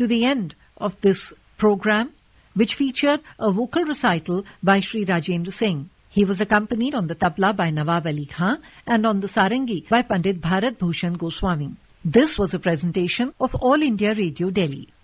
to the end of this program, which featured a vocal recital by Shri Rajendra Singh. He was accompanied on the tabla by Nawab Ali Khan and on the sarangi by Pandit Bharat Bhushan Goswami. This was a presentation of All India Radio Delhi.